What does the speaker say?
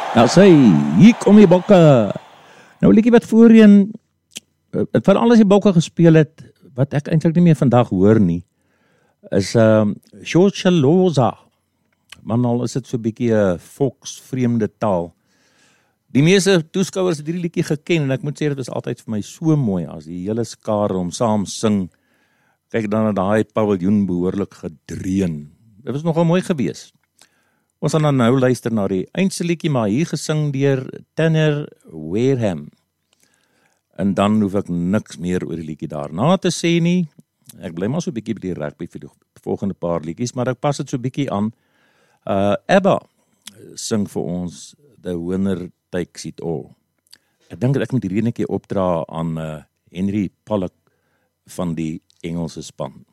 Nou sê, hier kom die bokke. Nou liedjie wat voorheen van alles die bokke gespeel het, wat ek eintlik nie meer vandag hoor nie, is Shoshaloza. Man, al is dit so 'n bietjie 'n volksvreemde taal. Die meeste toeskouers het hierdie liedjie geken en ek moet sê dit was altyd vir my so mooi as die hele skare om saam sing. Kyk dan na daai paviljoen behoorlik gedreun. Dit was nogal mooi geweest. Ons gaan dan nou luister na die eindste liedjie, maar hier gesing deur Tanner Wareham. En dan hoef ek niks meer oor die liedjie daarna te sê nie. Ek bly maar so 'n bietjie by die rugby vir die volgende paar liedjies, maar ek pas dit so 'n bietjie aan. ABBA sing vir ons The Winner Takes It All. Ek dink dat ek moet hierdie netjie opdra aan Henry Pollock van die Engelse span.